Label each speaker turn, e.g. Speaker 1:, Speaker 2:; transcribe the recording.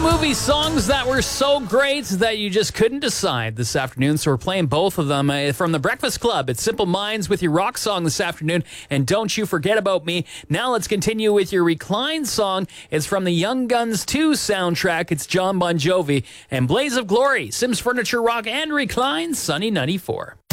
Speaker 1: movie songs that were so great that you just couldn't decide this afternoon. So we're playing both of them from The Breakfast Club. It's Simple Minds with your rock song this afternoon. And Don't You Forget About Me. Now let's continue with your Recline song. It's from the Young Guns 2 soundtrack. It's John Bon Jovi and Blaze of Glory. Sims Furniture Rock and Recline, Sunny 94.